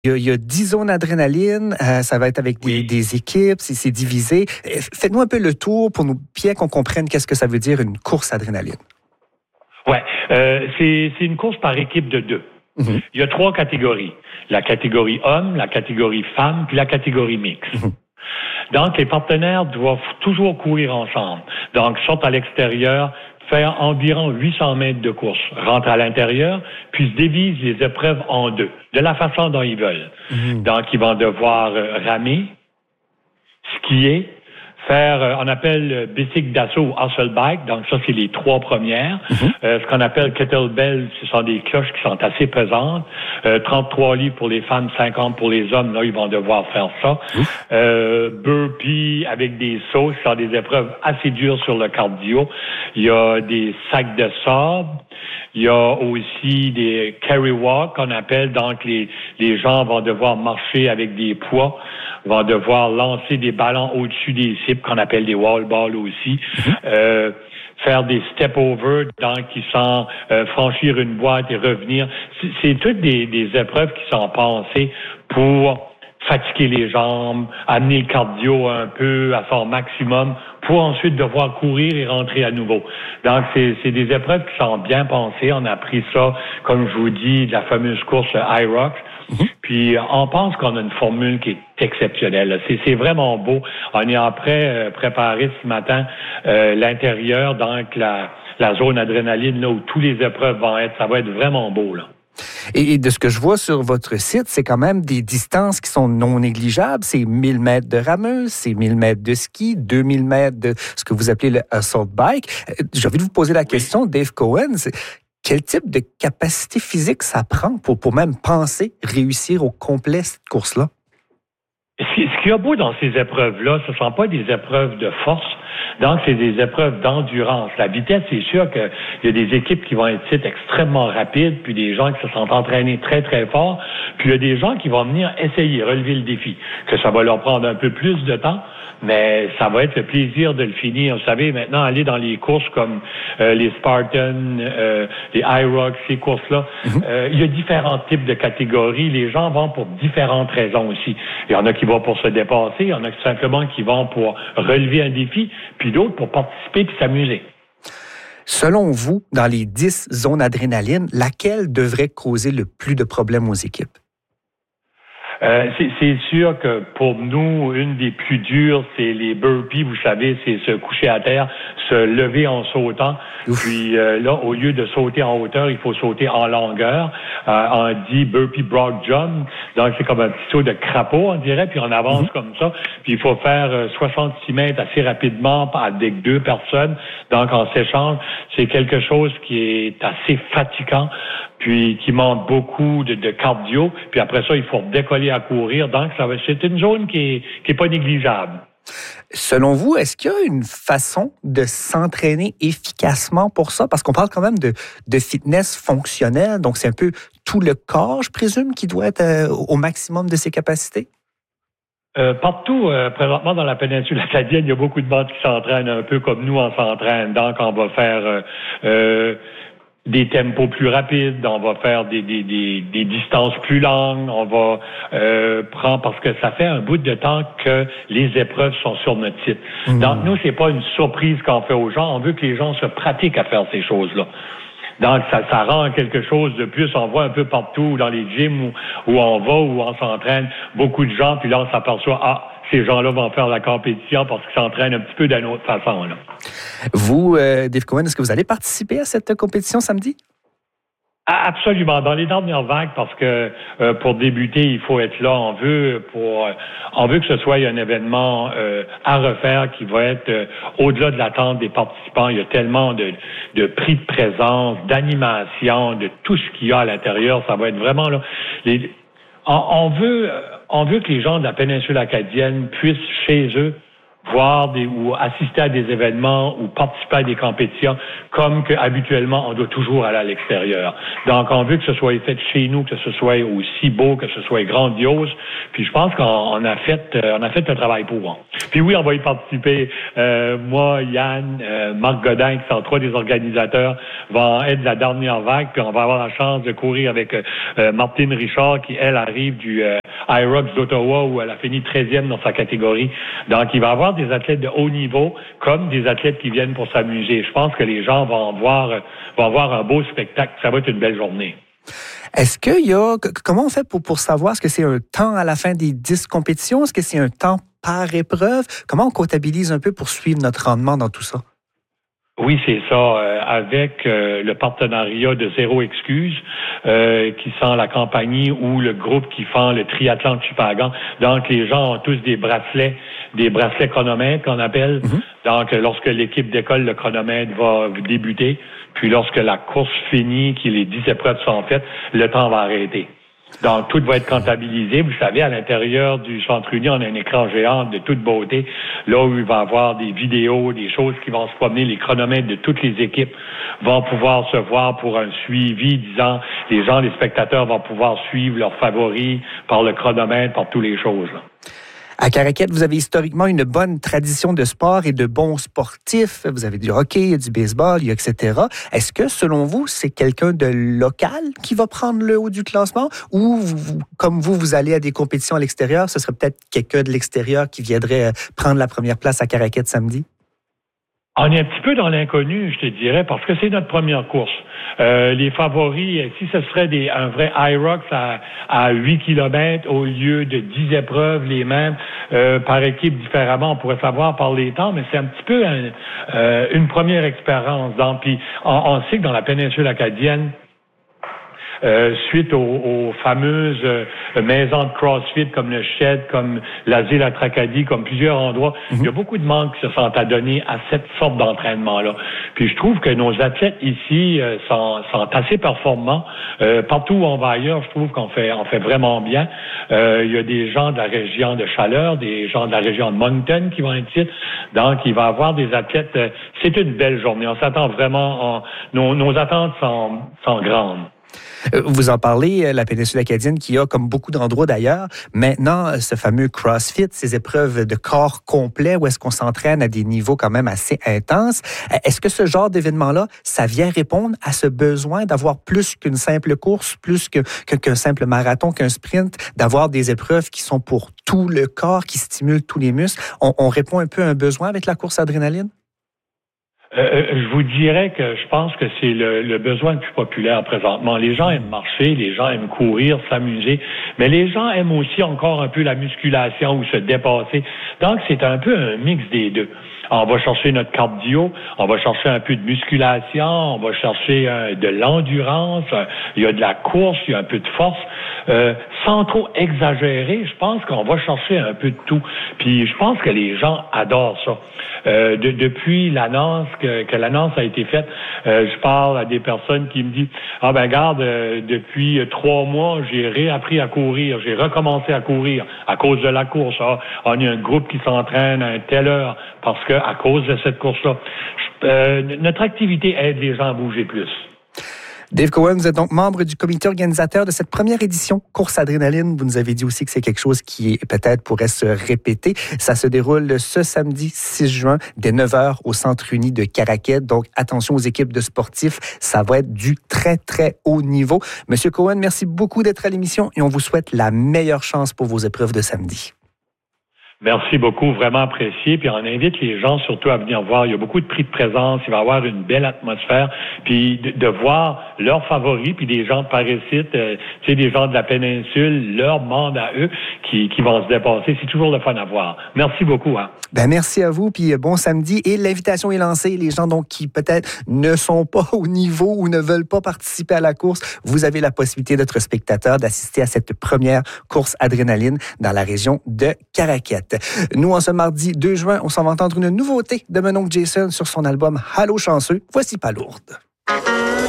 il y a 10 zones d'adrénaline, ça va être avec des équipes, c'est divisé. Faites-nous un peu le tour pour nous bien qu'on comprenne qu'est-ce que ça veut dire une course adrénaline. Ouais, c'est une course par équipe de 2. Mm-hmm. Il y a 3 catégories. La catégorie homme, la catégorie femme, puis la catégorie mixte. Mm-hmm. Donc, les partenaires doivent toujours courir ensemble. Donc, ils sont à l'extérieur, faire environ 800 mètres de course, rentrent à l'intérieur, puis se divisent les épreuves en 2, de la façon dont ils veulent. Mm-hmm. Donc, ils vont devoir ramer, skier, faire, on appelle bicycle d'assaut ou hustle bike, donc ça, c'est les 3 premières. Mm-hmm. Ce qu'on appelle kettlebell, ce sont des cloches qui sont assez pesantes. 33 livres pour les femmes, 50 pour les hommes, là, ils vont devoir faire ça. Burpee avec des sauts, ce sont des épreuves assez dures sur le cardio. Il y a des sacs de sable. Il y a aussi des carry walk qu'on appelle, donc les gens vont devoir marcher avec des poids, vont devoir lancer des ballons au-dessus des cibles qu'on appelle des wall balls aussi, faire des step over, donc qui sont franchir une boîte et revenir. C'est toutes des épreuves qui sont pensées pour fatiguer les jambes, amener le cardio un peu à son maximum pour ensuite devoir courir et rentrer à nouveau. Donc, c'est des épreuves qui sont bien pensées. On a pris ça, comme je vous dis, de la fameuse course IROC. Mm-hmm. Puis, on pense qu'on a une formule qui est exceptionnelle. C'est vraiment beau. On est en train préparé ce matin l'intérieur, donc la zone adrénaline, là où tous les épreuves vont être. Ça va être vraiment beau, là. Et de ce que je vois sur votre site, c'est quand même des distances qui sont non négligeables. C'est 1000 mètres de rameuse, c'est 1000 mètres de ski, 2000 mètres de ce que vous appelez le assault bike. J'ai envie de vous poser la question, Dave Cohen, quel type de capacité physique ça prend pour même penser réussir au complet cette course-là? Ce qu'il y a beau dans ces épreuves-là, ce ne sont pas des épreuves de force, donc c'est des épreuves d'endurance. La vitesse, c'est sûr qu'il y a des équipes qui vont être extrêmement rapides, puis des gens qui se sont entraînés très, très fort, puis il y a des gens qui vont venir essayer, relever le défi, que ça va leur prendre un peu plus de temps, mais ça va être le plaisir de le finir. Vous savez, maintenant, aller dans les courses comme les Spartans, les IROC, ces courses-là, il y a différents types de catégories. Les gens vont pour différentes raisons aussi. Il y en a qui vont pour se dépasser, il y en a qui simplement qui vont pour relever un défi, puis d'autres pour participer puis s'amuser. Selon vous, dans les 10 zones d'adrénaline, laquelle devrait causer le plus de problèmes aux équipes? C'est sûr que pour nous, une des plus dures, c'est les burpees. Vous savez, c'est se coucher à terre, se lever en sautant. Ouf. Puis là, au lieu de sauter en hauteur, il faut sauter en longueur. On dit burpee broad jump. Donc, c'est comme un petit saut de crapaud, on dirait. Puis on avance comme ça. Puis il faut faire 66 mètres assez rapidement avec 2 personnes. Donc, en s'échange, c'est quelque chose qui est assez fatigant, puis qui demande beaucoup de cardio. Puis après ça, il faut décoller à courir. Donc, c'est une zone qui est pas négligeable. Selon vous, est-ce qu'il y a une façon de s'entraîner efficacement pour ça? Parce qu'on parle quand même de fitness fonctionnel, donc c'est un peu tout le corps, je présume, qui doit être au maximum de ses capacités? Partout, présentement dans la péninsule acadienne, il y a beaucoup de monde qui s'entraînent un peu comme nous, on s'entraîne. Donc, on va faire des tempos plus rapides, on va faire des distances plus longues, on va prendre, parce que ça fait un bout de temps que les épreuves sont sur notre site. Donc, nous, c'est pas une surprise qu'on fait aux gens, on veut que les gens se pratiquent à faire ces choses-là. Donc, ça rend quelque chose de plus. On voit un peu partout dans les gyms où on va, où on s'entraîne, beaucoup de gens, puis là, on s'aperçoit, ces gens-là vont faire la compétition parce qu'ils s'entraînent un petit peu d'une autre façon, là. Vous, Dave Cohen, est-ce que vous allez participer à cette compétition samedi? Absolument. Dans les dernières vagues, parce que pour débuter, il faut être là. On veut que ce soit un événement à refaire qui va être au-delà de l'attente des participants. Il y a tellement de prix de présence, d'animation, de tout ce qu'il y a à l'intérieur. Ça va être vraiment là. On veut que les gens de la péninsule acadienne puissent chez eux voir ou assister à des événements ou participer à des compétitions comme que habituellement on doit toujours aller à l'extérieur. Donc on veut que ce soit fait chez nous, que ce soit aussi beau, que ce soit grandiose. Puis je pense qu'on a fait le travail pour. Puis oui, on va y participer. Moi, Yann, Marc Godin, qui sont trois des organisateurs, vont être de la dernière vague. Puis on va avoir la chance de courir avec Martine Richard, qui elle arrive du IROX d'Ottawa, où elle a fini 13e dans sa catégorie. Donc il va y avoir des athlètes de haut niveau comme des athlètes qui viennent pour s'amuser. Je pense que les gens vont voir un beau spectacle. Ça va être une belle journée. Est-ce qu'il y a... Comment on fait pour savoir? Est-ce que c'est un temps à la fin des 10 compétitions? Est-ce que c'est un temps par épreuve? Comment on comptabilise un peu pour suivre notre rendement dans tout ça? Oui, c'est ça. Avec le partenariat de Zéro Excuse, qui sont la compagnie ou le groupe qui font le triathlon de Chupagan. Donc, les gens ont tous des bracelets chronomètres qu'on appelle. Mm-hmm. Donc, lorsque l'équipe d'école, le chronomètre va débuter, puis lorsque la course finit, que les 10 épreuves sont faites, le temps va arrêter. Donc, tout va être comptabilisé. Vous savez, à l'intérieur du Centre Uni, on a un écran géant de toute beauté, là où il va y avoir des vidéos, des choses qui vont se promener, les chronomètres de toutes les équipes vont pouvoir se voir pour un suivi, disant, les spectateurs vont pouvoir suivre leurs favoris par le chronomètre, par toutes les choses, là. À Caraquet, vous avez historiquement une bonne tradition de sport et de bons sportifs. Vous avez du hockey, il y a du baseball, il y a etc. Est-ce que, selon vous, c'est quelqu'un de local qui va prendre le haut du classement? Ou, comme vous allez à des compétitions à l'extérieur, ce serait peut-être quelqu'un de l'extérieur qui viendrait prendre la première place à Caraquet samedi? On est un petit peu dans l'inconnu, je te dirais, parce que c'est notre première course. Les favoris, si ce serait un vrai IROX à 8 km au lieu de 10 épreuves, les mêmes, par équipe différemment, on pourrait savoir par les temps, mais c'est un petit peu une première expérience. Donc, puis on sait que dans la péninsule acadienne, suite aux fameuses maisons de CrossFit comme le Shed, comme l'Asile à Tracadie, comme plusieurs endroits, il y a beaucoup de monde qui se sont adonnés à cette sorte d'entraînement-là. Puis je trouve que nos athlètes ici sont assez performants. Partout où on va ailleurs, je trouve qu'on fait vraiment bien. Il y a des gens de la région de Chaleur, des gens de la région de Moncton qui vont être ici. Donc, il va y avoir des athlètes. C'est une belle journée. On s'attend vraiment. Nos attentes sont grandes. Vous en parlez, la péninsule acadienne qui a, comme beaucoup d'endroits d'ailleurs, maintenant ce fameux CrossFit, ces épreuves de corps complet où est-ce qu'on s'entraîne à des niveaux quand même assez intenses. Est-ce que ce genre d'événement-là, ça vient répondre à ce besoin d'avoir plus qu'une simple course, plus qu'un simple marathon, qu'un sprint, d'avoir des épreuves qui sont pour tout le corps, qui stimulent tous les muscles? On répond un peu à un besoin avec la course adrénaline? Je vous dirais que je pense que c'est le besoin le plus populaire présentement. Les gens aiment marcher, les gens aiment courir, s'amuser, mais les gens aiment aussi encore un peu la musculation ou se dépasser. Donc, c'est un peu un mix des deux. On va chercher notre cardio, on va chercher un peu de musculation, on va chercher de l'endurance, il y a de la course, il y a un peu de force. Sans trop exagérer, je pense qu'on va chercher un peu de tout. Puis je pense que les gens adorent ça. Depuis l'annonce que l'annonce a été faite, je parle à des personnes qui me disent « Ah ben regarde, depuis 3 mois, j'ai réappris à courir, j'ai recommencé à courir à cause de la course. Ah, on a un groupe qui s'entraîne à une telle heure parce que à cause de cette course-là. Notre activité aide les gens à bouger plus. » Dave Cohen, vous êtes donc membre du comité organisateur de cette première édition Course Adrénaline. Vous nous avez dit aussi que c'est quelque chose qui peut-être pourrait se répéter. Ça se déroule ce samedi 6 juin dès 9h au Centre Uni de Caraquet. Donc, attention aux équipes de sportifs. Ça va être du très, très haut niveau. Monsieur Cohen, merci beaucoup d'être à l'émission et on vous souhaite la meilleure chance pour vos épreuves de samedi. Merci beaucoup, vraiment apprécié. Puis on invite les gens surtout à venir voir. Il y a beaucoup de prix de présence. Il va y avoir une belle atmosphère. Puis de voir leurs favoris, puis des gens de par ici, des gens de la péninsule, leur monde à eux qui vont se dépasser. C'est toujours le fun à voir. Merci beaucoup. Ben merci à vous, puis bon samedi. Et l'invitation est lancée. Les gens donc qui peut-être ne sont pas au niveau ou ne veulent pas participer à la course, vous avez la possibilité d'être spectateur, d'assister à cette première course adrénaline dans la région de Caraquet. Nous, en ce mardi 2 juin, on s'en va entendre une nouveauté de mon oncle Jason sur son album Allô chanceux. Voici Palourde.